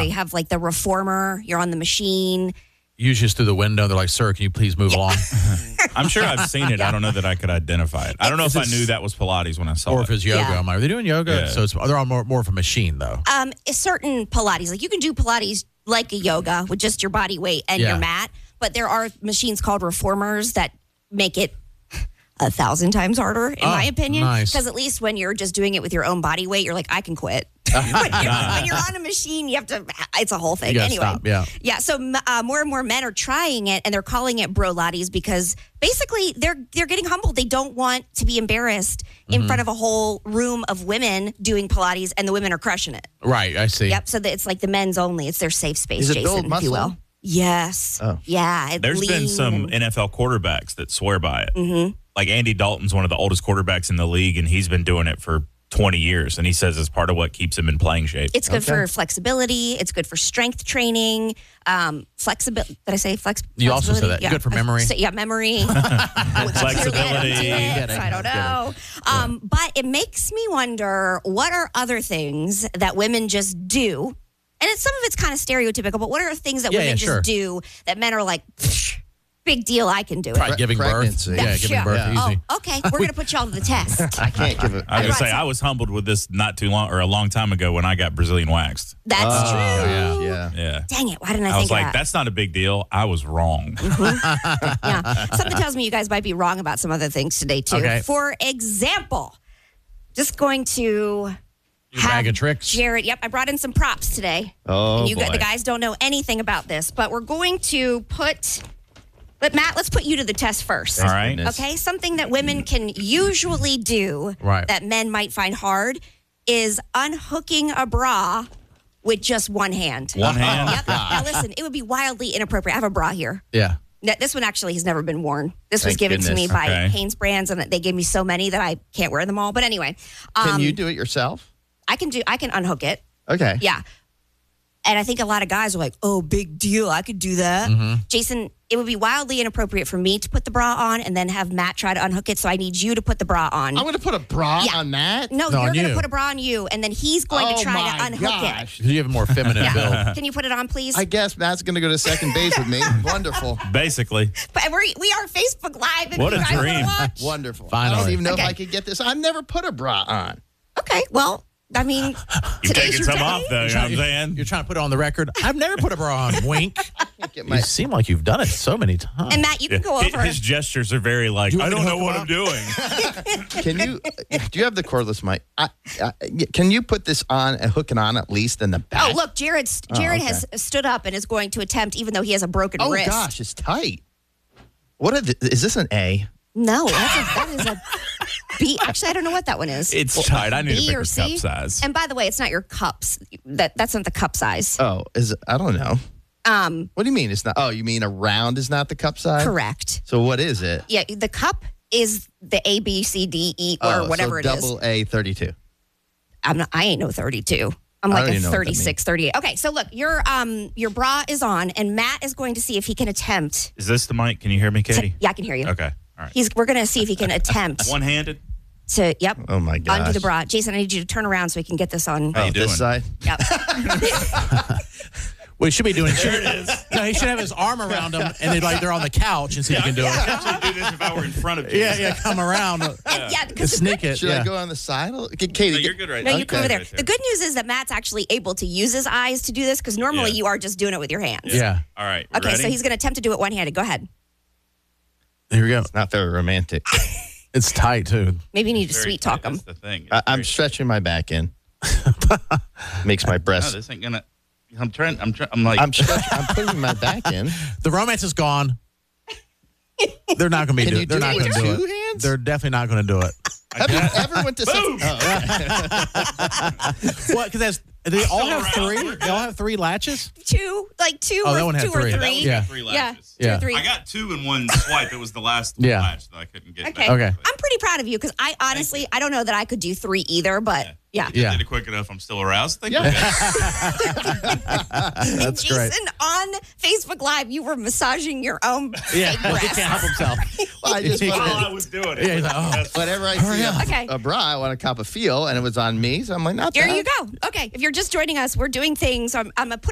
they have like the reformer. You're on the machine. Usually it's through the window. They're like, sir, can you please move along? I'm sure I've seen it. I don't know that I could identify it. I don't know if I knew that was Pilates when I saw it. Or if it's yoga. Yeah. I'm like, are they doing yoga? Yeah. So they're on more of a machine, though. A certain Pilates, like you can do Pilates like a yoga with just your body weight and your mat, but there are machines called reformers that make it 1,000 times harder, in my opinion. Nice. Because at least when you're just doing it with your own body weight, you're like, I can quit. when you're on a machine, you have to. It's a whole thing. You gotta Anyway, stop, yeah. So more and more men are trying it, and they're calling it Brolates because basically they're getting humbled. They don't want to be embarrassed in front of a whole room of women doing Pilates, and the women are crushing it. Right, I see. Yep. So it's like the men's only. It's their safe space, Is it Jason, build if you muscle? will. Yes. Oh. Yeah. There's been some NFL quarterbacks that swear by it. Mm-hmm. Like Andy Dalton's one of the oldest quarterbacks in the league, and he's been doing it for 20 years. And he says it's part of what keeps him in playing shape. It's good for flexibility. It's good for strength training. Flexibility. Did I say You also said that. Yeah. Good for memory. Yeah, memory. Flexibility. I don't know. But it makes me wonder, what are other things that women just do? And some of it's kind of stereotypical, but what are things that women just do that men are like, big deal, I can do it? Probably giving birth. Pregnancy. Yeah, giving birth easy. Oh, okay. We're going to put y'all to the test. I can't give it. I was gonna say I was humbled with this not too long or a long time ago when I got Brazilian waxed. That's true. Yeah. Yeah. Dang it. Why didn't I I think was of like, that? that's not a big deal. I was wrong. Yeah. Something tells me you guys might be wrong about some other things today, too. Okay. For example, just going to Bag of tricks. Jared. Yep, I brought in some props today. Oh, and boy. the guys don't know anything about this, but we're going to But Matt, let's put you to the test first. All right. Goodness. Okay, something that women can usually do that men might find hard is unhooking a bra with just one hand. One hand? Yep. Now listen, it would be wildly inappropriate. I have a bra here. Yeah. This one actually has never been worn. This was Thank given to me goodness. by Okay. Hanes Brands, and they gave me so many that I can't wear them all. But anyway, Can you do it yourself? I can unhook it. Okay. Yeah. And I think a lot of guys are like, oh, big deal. I could do that. Mm-hmm. Jason, it would be wildly inappropriate for me to put the bra on and then have Matt try to unhook it. So I need you to put the bra on. I'm going to put a bra Yeah. on that? No, No, you're on going to you. put a bra on you, and then he's going to try my to unhook gosh. You have a more feminine build. it. Can you put it on, please? I guess Matt's going to go to second base with me. Wonderful. Basically. But we are Facebook Live. If What you a guys wanna dream. watch. Wonderful. I Finally. don't even know Okay. if I could get this. I've never put a bra on. Okay, well, I mean, You're today's taking your some day. off, though. You know what I'm saying? You're trying to put it on the record. I've never put a bra on. Wink. Get You my, seem like you've done it so many times. And Matt, you can go over. His gestures are very like, Do you I want me don't to know hook what him I'm doing. can you, do you have the cordless mic? Can you put this on and hook it on at least in the back? Oh, look, Jared okay. has stood up and is going to attempt, even though he has a broken Oh, wrist. gosh, it's tight. Is this an A? No, that is a B. Actually, I don't know what that one is. It's tight. I need B a bigger or C? cup size. And by the way, it's not your cups. That's not the cup size. Oh, I don't know. What do you mean it's not? Oh, you mean a round is not the cup size? Correct. So what is it? Yeah, the cup is the A, B, C, D, E, or whatever it is. Double A 32. I ain't no 32. I'm I like don't a even know what that 36, 38. Okay, so look, your bra is on, and Matt is going to see if he can attempt. Is this the mic? Can you hear me, Katie? Yeah, I can hear you. Okay. All right. We're going to see if he can attempt One-handed? to, Oh, my gosh. undo the bra. Jason, I need you to turn around so we can get this on. How you doing? This side? Yep. What he should be doing. There it is. No, he should have his arm around him, and they're on the couch and see if he can do it. actually do this if I were in front of you. Yeah, come around. Yeah, because Sneak it. Should yeah. I go on the side? Katie, No, you're good right No, now. you come over there. Right The good news is that Matt's actually able to use his eyes to do this because normally Yeah. you are just doing it with your hands. Yeah. All right. We're Okay, ready? so he's going to attempt to do it one-handed. Go ahead. Here we go. Not very romantic. It's tight, too. Maybe you need to Very sweet tight. talk him. That's the thing. I'm Very- stretching my back in. Makes my No, breast. this ain't gonna. I'm like. I'm putting my back in. The romance is gone. They're not going to be Can doing you it. They're do not it going with to do two it. hands? They're definitely not going to do it. Have you ever went to Boom! What? Because they all have still around. three? We're They all have three latches? Two Oh, that one had two or three. three. Yeah. Three Yeah, latches. two or Yeah. three. I got two in one swipe. It was the last Yeah. latch that I couldn't get. Okay. back. Okay. I'm pretty proud of you because I honestly, I don't know that I could do three either, but yeah. Yeah. Did it quick enough. I'm still aroused. Thank Yeah. you. That's great. Jason, on Facebook Live, you were massaging your own Yeah, fake he breasts. can't help himself. Well, I just While wanted, I was doing it. Yeah, he's like, oh. whenever I see Okay. a bra, I want to cop a feel, and it was on me, so I'm like, not There bad. you go. Okay, if you're just joining us, we're doing things. I'm going to put